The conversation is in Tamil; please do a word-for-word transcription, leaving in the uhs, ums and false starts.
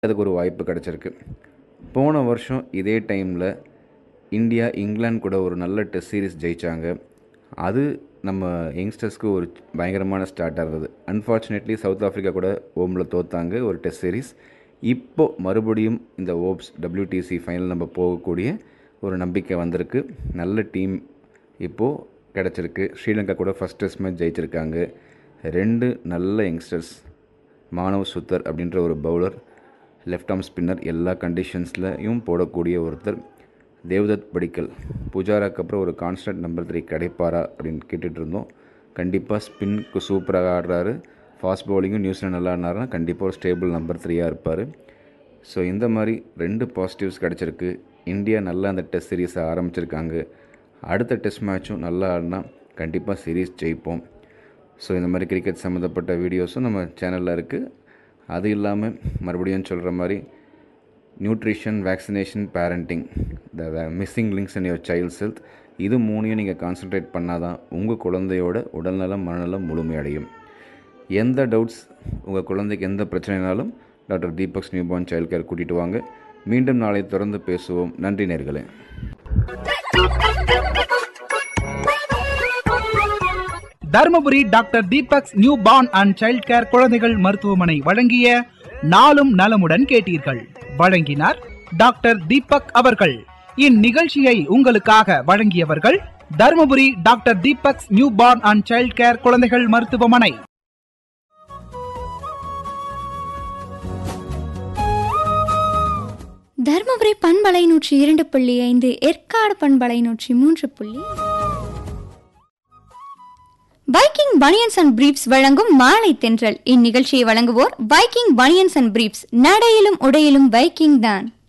அதுக்கு ஒரு வாய்ப்பு கிடச்சிருக்கு. போன வருஷம் இதே டைமில் இந்தியா இங்கிலாந்து கூட ஒரு நல்ல டெஸ்ட் சீரிஸ் ஜெயித்தாங்க. அது நம்ம யங்ஸ்டர்ஸ்க்கு ஒரு பயங்கரமான ஸ்டார்ட்டாக இருந்தது. அன்ஃபார்ச்சுனேட்லி சவுத் ஆஃப்ரிக்கா கூட ஓமில் தோத்தாங்க ஒரு டெஸ்ட் சீரிஸ். இப்போது மறுபடியும் இந்த ஓப்ஸ் டபிள்யூடிசி ஃபைனல் நம்ம போகக்கூடிய ஒரு நம்பிக்கை வந்திருக்கு. நல்ல டீம் இப்போது கிடச்சிருக்கு. ஸ்ரீலங்கா கூட ஃபஸ்ட் டெஸ்ட் மேட்ச் ஜெயிச்சிருக்காங்க. ரெண்டு நல்ல யங்ஸ்டர்ஸ், மானவ் சுத்தர் அப்படின்ற ஒரு பவுலர், லெஃப்ட் ஆர்ம் ஸ்பின்னர், எல்லா கண்டிஷன்ஸ்லையும் போடக்கூடிய ஒருத்தர். தேவ்தத் படிக்கல் புஜாராக்கு அப்புறம் ஒரு கான்ஸ்டன்ட் நம்பர் த்ரீ கிடைப்பாரா அப்படின்னு கேட்டுட்டு இருந்தோம். கண்டிப்பாக ஸ்பின்க்கு சூப்பராக ஆடுறாரு. ஃபாஸ்ட் பவுலிங்கும் நியூசிலாந்து நல்லா ஆடினாருன்னா கண்டிப்பாக ஒரு ஸ்டேபிள் நம்பர் த்ரீயாக இருப்பார். ஸோ இந்த மாதிரி ரெண்டு பாசிட்டிவ்ஸ் கிடச்சிருக்கு. இந்தியா நல்லா அந்த டெஸ்ட் சீரீஸை ஆரம்பிச்சிருக்காங்க. அடுத்த டெஸ்ட் மேட்சும் நல்லா ஆடினா கண்டிப்பாக சீரீஸ் ஜெயிப்போம். ஸோ இந்த மாதிரி கிரிக்கெட் சம்மந்தப்பட்ட வீடியோஸும் நம்ம சேனலில் இருக்குது. அது இல்லாமல் மறுபடியும் சொல்கிற மாதிரி nutrition, vaccination, parenting, the missing links in your child's health, இது மூணையும் நீங்கள் கான்சன்ட்ரேட் பண்ணால் தான் உங்கள் குழந்தையோட உடல்நலம் மனநலம் முழுமையடையும். எந்த டவுட்ஸ், உங்கள் குழந்தைக்கு எந்த பிரச்சனைனாலும் doctor Deepak's new born child care கூட்டிகிட்டு வாங்க. மீண்டும் நாளை தொடர்ந்து பேசுவோம். நன்றி நேயர்களே. Dharmapuri doctor Deepak's new born and child care குழந்தைகள் மருத்துவமனை வழங்கிய நாளும் நலமுடன் கேட்டீர்கள். வழங்கினார் டாக்டர் தீபக் அவர்கள். இந்நிகழ்ச்சியை உங்களுக்காக வழங்கியவர்கள் Dharmapuri doctor Deepak's new born and child care குழந்தைகள் மருத்துவமனை. தர்மபுரி பண்பலை நூற்றி இரண்டு புள்ளி ஐந்து, ஏற்காடு பண்பலை நூற்றி மூன்று புள்ளி வைக்கிங் பனியன்ஸ் அண்ட் பிரீப்ஸ் வழங்கும் மாலை தென்றல். இந்நிகழ்ச்சியை வழங்குவோர் வைக்கிங் பனியன்ஸ் அண்ட் பிரீப்ஸ். நடையிலும் உடையிலும் வைக்கிங் தான்.